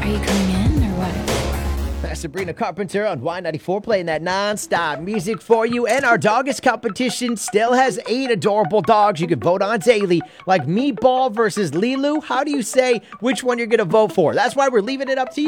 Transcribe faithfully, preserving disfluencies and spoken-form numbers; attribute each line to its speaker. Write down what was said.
Speaker 1: Are you coming in or what?
Speaker 2: That's Sabrina Carpenter on Y ninety-four playing that non-stop music for you. And our Doggish competition still has eight adorable dogs you can vote on daily, like Meatball versus Lilu. How do you say which one you're going to vote for? That's why we're leaving it up to you.